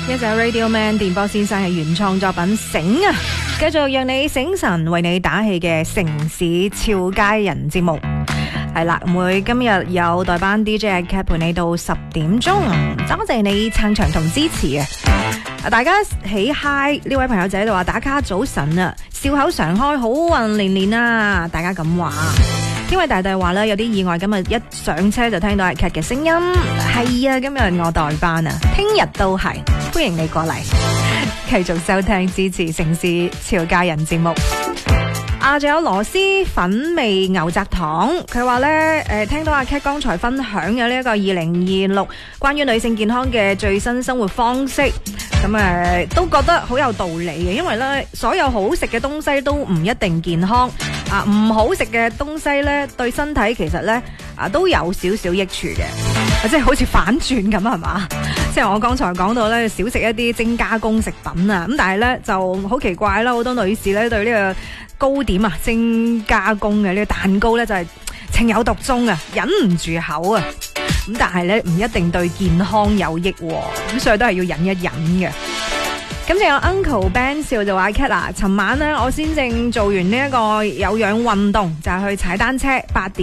一首 Radio Man 電波先生嘅原創作品醒啊，繼續讓你醒神為你打氣嘅城市俏佳人節目係啦，今日有代班 DJ 阿 Cat 陪你到10點鐘，多謝你撐場同支持啊！大家起 hi 呢位朋友仔喺度話打卡早晨啊，笑口常開，好運連連啊！大家咁話。天偉大帝話咧有啲意外，今日一上車就聽到阿 Cat 嘅聲音，係啊，今日我代班啊，聽日都係，歡迎你過嚟，繼續收聽支持城市俏佳人節目。仲有螺絲粉味牛軋糖，佢話咧聽到阿 Cat 剛才分享嘅呢一個2026關於女性健康嘅最新生活方式，咁都覺得好有道理嘅，因為咧所有好食嘅東西都唔一定健康。唔好食嘅東西咧，對身體其實咧都有少少益處嘅，即係好似反轉咁係嘛？即係我剛才講到咧，少食一啲精加工食品啊，咁但係咧就好奇怪啦，好多女士咧對呢個糕點啊、精加工嘅呢個蛋糕咧就係情有獨鍾啊，忍唔住口啊，咁但係咧唔一定對健康有益，咁所以都係要忍一忍嘅。咁就有 Uncle Ben 笑就話 Cat 啊，尋晚咧我先正做完呢一個有氧運動，就係去踩單車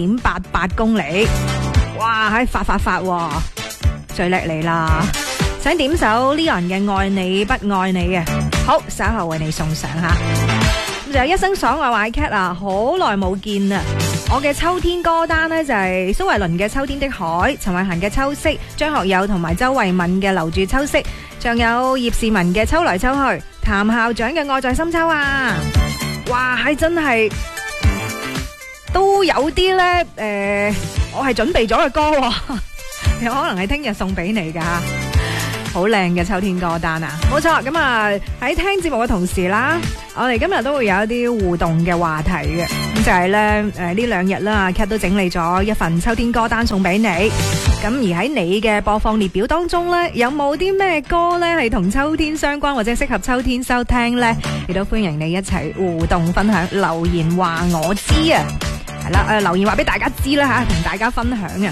8.88公里，哇，發最叻你啦！想點首 Leon 嘅愛你不愛你嘅，好，稍後為你送上吓。咁就有一生爽愛話 Cat 啊，好耐冇見啦！我嘅秋天歌單呢，就係蘇慧倫嘅《秋天的海》，陳慧嫻嘅《秋色》，張學友同埋周慧敏嘅《留住秋色》，仲有葉倩文嘅《秋來秋去》，譚校長嘅《愛在深秋》啊！哇，係真係都有啲呢，我係準備咗嘅歌，有可能係聽日送俾你噶。好靚嘅秋天歌單啊，冇錯。咁喺聽節目嘅同時啦，我哋今日都會有一啲互動嘅話題嘅，咁就係咧呢兩日啦 Cat 都整理咗一份秋天歌單送俾你。咁而喺你嘅播放列表當中呢，有冇啲咩歌呢係同秋天相關或者適合秋天收聽呢？亦都歡迎你一齊互動分享，留言話我知啊，係啦，留言話俾大家知啦吓，同大家分享啊。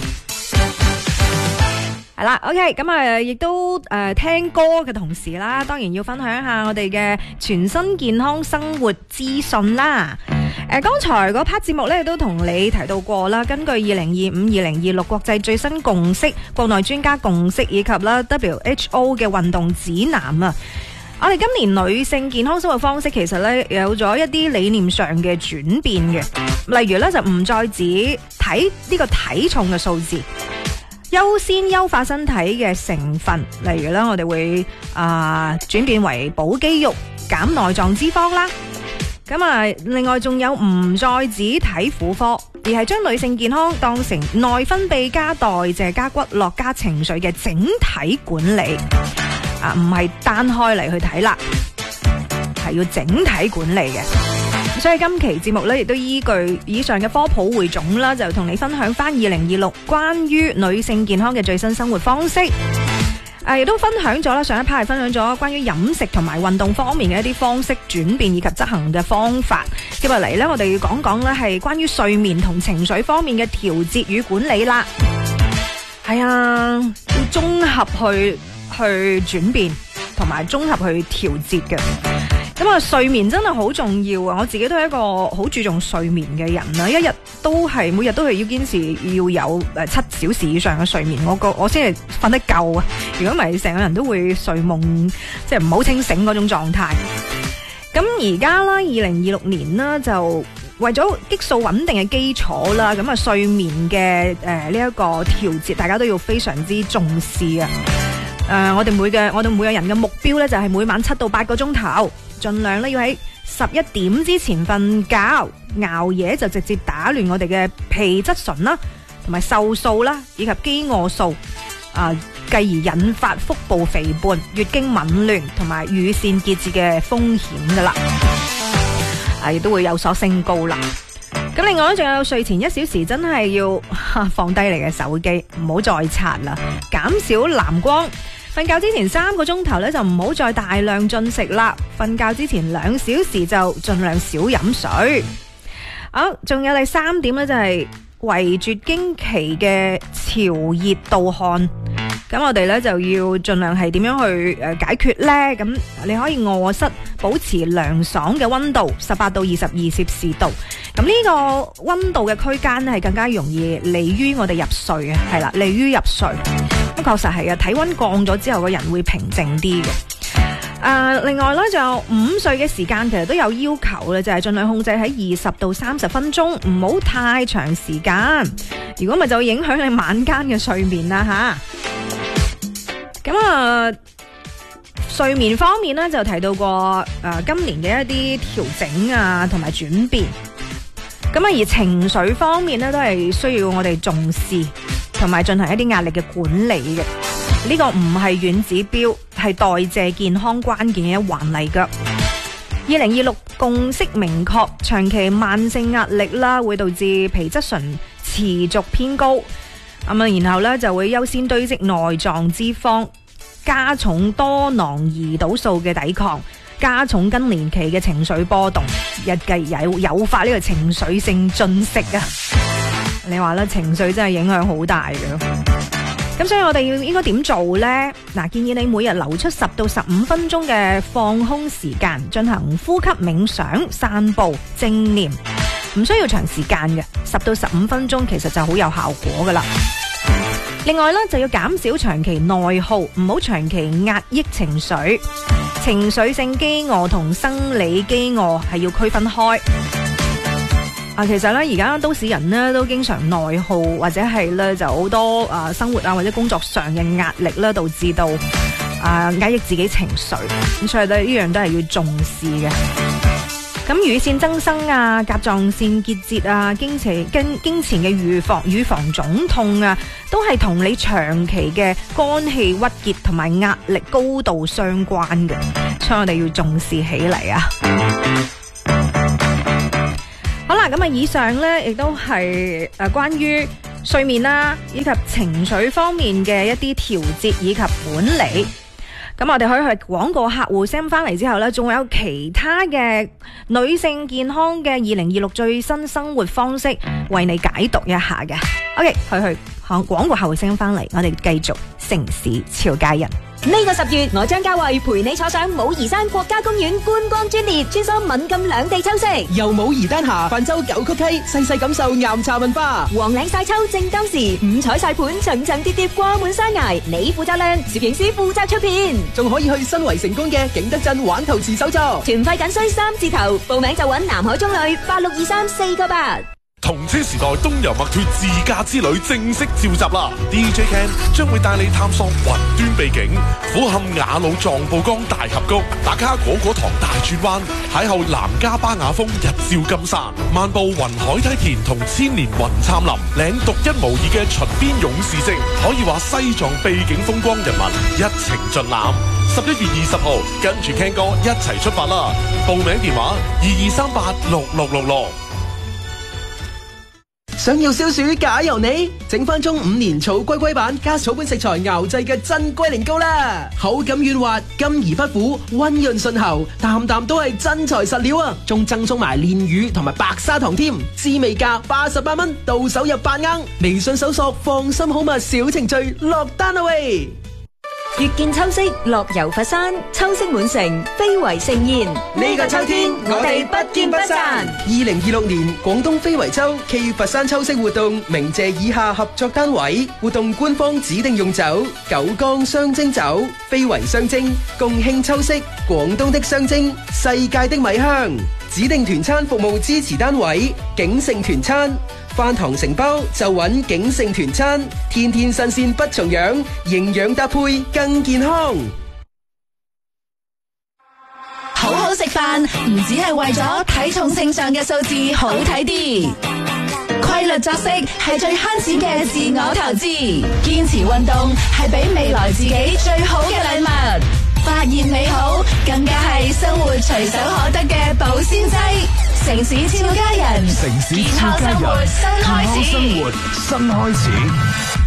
係啦 ，OK， 咁亦都聽歌嘅同時啦，當然要分享一下我哋嘅全新健康生活資訊啦。剛才嗰 part 節目咧都同你提到過啦，根據2025-2026國際最新共識、國內專家共識以及啦 WHO 嘅運動指南啊，我哋今年女性健康生活方式其實咧有咗一啲理念上嘅轉變嘅，例如咧就唔再只睇呢個體重嘅數字。優先優化身體嘅成分，例如咧我哋會轉變為補肌肉、減內臟脂肪啦。咁另外仲有唔再只睇婦科，而係將女性健康當成內分泌加代謝加骨骼加情緒嘅整體管理，唔係單開嚟去睇啦，係要整體管理嘅。所以今期節目咧，亦都依據以上嘅科普匯總啦，就同你分享翻2026關於女性健康嘅最新生活方式。亦都分享咗啦，上一 part 係分享咗關於飲食同埋運動方面嘅一啲方式轉變以及執行嘅方法。接落嚟呢，我哋要講講咧係關於睡眠同情緒方面嘅調節與管理啦。係啊，要綜合去轉變同埋綜合去調節嘅。咁睡眠真係好重要啊！我自己都係一個好注重睡眠嘅人啦，每日都係要堅持要有7小時以上嘅睡眠，我先係瞓得夠啊！如果唔係，成個人都會睡夢，即係唔好清醒嗰種狀態。咁而家啦，2026年啦，就為咗激素穩定嘅基礎啦，咁睡眠嘅呢一個調節，大家都要非常之重視啊！我哋每個人嘅目標咧，就係每晚7到8個鐘頭。盡量咧要喺11點之前瞓覺，熬夜就直接打亂我哋嘅皮質醇啦，同埋瘦素啦，以及飢餓素，繼而引發腹部肥胖、月經紊亂同埋乳腺結節嘅風險噶啦，亦都會有所升高啦。咁另外咧，仲有睡前1小時真係要放低你嘅手機，唔好再刷啦，減少藍光。瞓覺之前3個鐘頭咧，就唔好再大量進食啦。瞓覺之前2小時就盡量少飲水。好，仲有第3點咧，就係圍絕經期嘅潮熱盜汗。 咁我哋咧就要盡量係點樣去解決呢？咁你可以臥室保持涼爽嘅溫度，18到22攝氏度。咁呢個溫度嘅區間係更加容易利於我哋入睡啊，係啦，利於入睡。咁確實係啊，體溫降咗之後，個人會平靜啲嘅。另外咧就午睡嘅時間其實都有要求咧，就係盡量控制喺20到30分鐘，唔好太長時間。如果咪就會影響你晚間嘅睡眠啦吓。咁睡眠方面咧就提到過今年嘅一啲調整啊同埋轉變。咁而情緒方面咧都係需要我哋重視，同埋進行一啲壓力嘅管理嘅。呢個唔係軟指標，係代謝健康關鍵嘅一環嚟㗎。2026共識明確，長期慢性壓力啦，會導致皮質醇持續偏高。然後咧就會優先堆積內臟脂肪，加重多囊胰島素嘅抵抗，加重更年期嘅情緒波動，日繼誘發呢個情緒性進食啊！你話咧，情緒真係影響好大嘅。咁所以我哋應該點做呢？建議你每日留出10到15分鐘嘅放空時間，進行呼吸冥想、散步、正念，唔需要長時間嘅，10到15分鐘其實就好有效果噶啦。另外咧就要減少長期內耗，唔好長期壓抑情緒。情緒性飢餓同生理飢餓係要區分開。其實咧而家都市人呢都經常內耗，或者係咧就好多生活或者工作上嘅壓力咧，導致到壓抑自己情緒。咁所以咧呢樣都係要重視嘅。咁乳腺增生甲狀腺結節經前嘅預防腫痛都係同你長期嘅肝氣鬱結同埋壓力高度相關嘅，所以我哋要重視起嚟啊！好啦，咁以上呢亦都係關於睡眠以及情緒方面嘅一啲調節以及管理。咁我哋可以去廣告客戶 send 翻嚟之後呢，仲有其他嘅女性健康嘅2026最新生活方式為你解讀一下嘅。OK， 去廣告客戶 send 翻嚟，我哋繼續城市潮街人。 呢個10月，我將嘉慧陪你坐上武夷山國家公園觀光專列，穿梭閩贛兩地秋色， 由武夷丹霞泛舟九曲溪，細細感受岩茶文化。 黃嶺晒秋正當時，五彩晒盤層層疊疊掛滿山崖，你負責靚，攝影師負責出片， 仲可以去新圍成功嘅景德鎮玩陶瓷手作。 團費僅需3字頭，報名就揾南海中旅8623-498。 同車時代東遊麥脫自駕之旅正式召集啦 ！DJ Ken 將會帶你探索雲端秘境，俯瞰雅魯藏布江大峽谷，打卡果果堂大轉彎，邂逅南迦巴雅峰日照金山，漫步雲海梯田同千年雲杉林，領獨一無二嘅秦邊勇士證，可以話西藏秘境風光人民一程盡覽。11月20號，跟住 Ken 哥一齊出發啦！報名電話22386666。 想要消暑假由你，整翻中5年草龜龜版加草本食材熬製嘅真龜苓膏啦，口感軟滑，甘而不苦，溫潤順喉，啖啖都係真材實料啊！仲贈送埋煉乳同埋白砂糖添，滋味價88蚊，到手入8盎。微信搜索放心好物小程序落單啦喂！ 月見秋色，樂遊佛山，秋色滿城，非遺盛宴。 呢個秋天，我哋不見不散。2026年廣東非遺秋暨佛山秋色活動，鳴謝以下合作單位。活動官方指定用酒：九江雙蒸酒、非遺雙蒸，共慶秋色，廣東的雙蒸，世界的米香。指定團餐服務支持單位：景盛團餐。飯堂承包就揾景盛團餐，天天新鮮不重樣，營養搭配更健康。 好好食飯唔只係為咗體重秤上嘅數字好睇啲，規律作息係最慳錢嘅自我投資，堅持運動係俾未來自己最好嘅禮物。發現美好，更加係生活隨手可得嘅保鮮劑。城市超家人， 城市超家人， 健康生活新開始。 健康生活新開始。